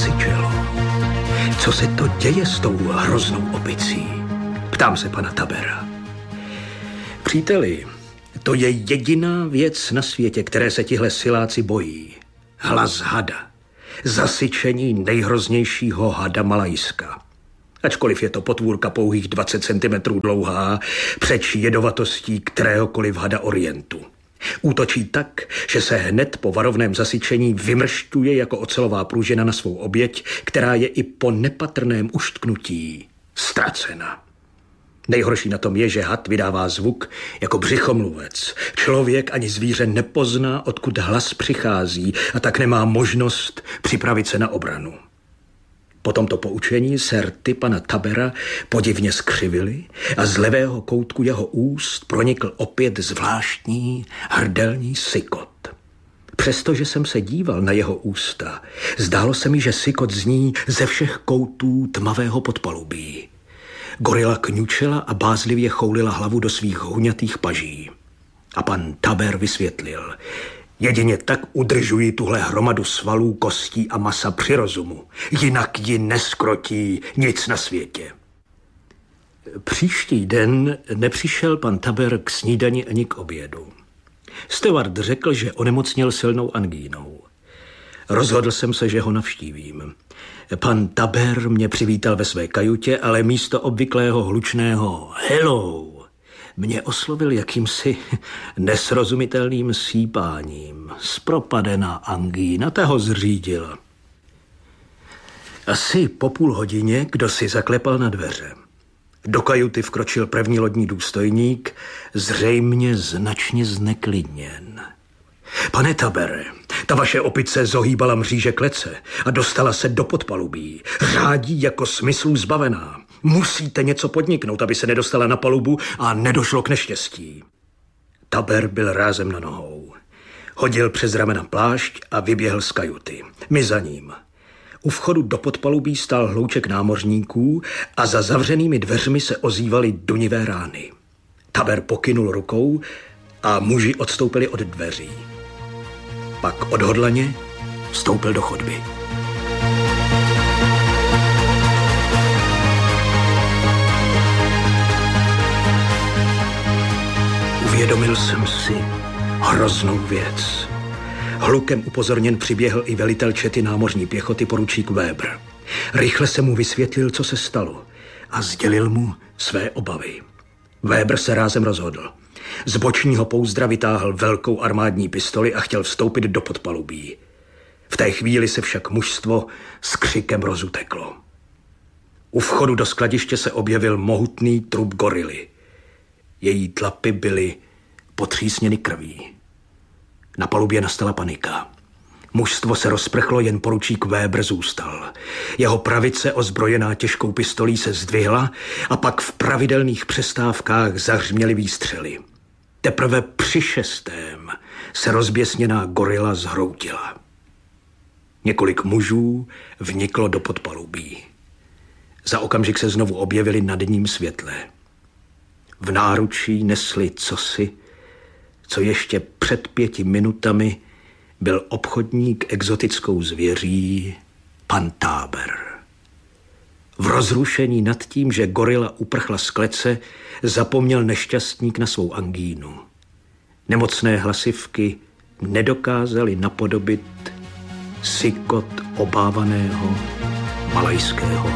zasyčelo. Co se to děje s tou hroznou opicí? Ptám se pana Tabera. Příteli, to je jediná věc na světě, které se tihle siláci bojí. Hlas hada. Zasyčení nejhroznějšího hada Malajska. Ačkoliv je to potvůrka pouhých 20 cm dlouhá, přeč jedovatostí kteréhokoliv hada Orientu. Útočí tak, že se hned po varovném zasyčení vymršťuje jako ocelová pružina na svou oběť, která je i po nepatrném uštknutí ztracena. Nejhorší na tom je, že had vydává zvuk jako břichomluvec. Člověk ani zvíře nepozná, odkud hlas přichází, a tak nemá možnost připravit se na obranu. Po tomto poučení se rty pana Tabera podivně skřivily a z levého koutku jeho úst pronikl opět zvláštní hrdelní sykot. Přestože jsem se díval na jeho ústa, zdálo se mi, že sykot zní ze všech koutů tmavého podpalubí. Gorila kňučela a bázlivě choulila hlavu do svých huňatých paží. A pan Taber vysvětlil: jedině tak udržují tuhle hromadu svalů, kostí a masa při rozumu. Jinak ji neskrotí nic na světě. Příští den nepřišel pan Taber k snídani ani k obědu. Steward řekl, že onemocněl silnou angínou. Rozhodl jsem se, že ho navštívím. Pan Taber mě přivítal ve své kajutě, ale místo obvyklého hlučného hello mě oslovil jakýmsi nesrozumitelným sípáním. Zpropadená angína, ta ho zřídila. Asi po půl hodině kdo si zaklepal na dveře. Do kajuty vkročil první lodní důstojník, zřejmě značně zneklidněn. Pane Tabere, ta vaše opice zohýbala mříže klece a dostala se do podpalubí. Řádí jako smyslů zbavená. Musíte něco podniknout, aby se nedostala na palubu a nedošlo k neštěstí. Taber byl rázem na nohou. Hodil přes ramena plášť a vyběhl z kajuty. My za ním. U vchodu do podpalubí stál hlouček námořníků a za zavřenými dveřmi se ozývaly dunivé rány. Taber pokynul rukou a muži odstoupili od dveří. Pak odhodlaně vstoupil do chodby. Uvědomil jsem si hroznou věc. Hlukem upozorněn přiběhl i velitel čety námořní pěchoty poručík Weber. Rychle se mu vysvětlil, co se stalo, a sdělil mu své obavy. Weber se rázem rozhodl. Z bočního pouzdra vytáhl velkou armádní pistoli a chtěl vstoupit do podpalubí. V té chvíli se však mužstvo s křikem rozuteklo. U vchodu do skladiště se objevil mohutný trup gorily. Její tlapy byly potřísněny krví. Na palubě nastala panika. Mužstvo se rozprchlo, jen poručík Weber zůstal. Jeho pravice, ozbrojená těžkou pistolí, se zdvihla a pak v pravidelných přestávkách zahřměly výstřely. Teprve při 6. se rozběsněná gorila zhroutila. Několik mužů vniklo do podpalubí. Za okamžik se znovu objevili na denním světle. V náručí nesli cosi, co ještě před 5 minutami byl obchodník exotickou zvěří pan Taber. V rozrušení nad tím, že gorila uprchla z klece, zapomněl nešťastník na svou angínu. Nemocné hlasivky nedokázaly napodobit sykot obávaného malajského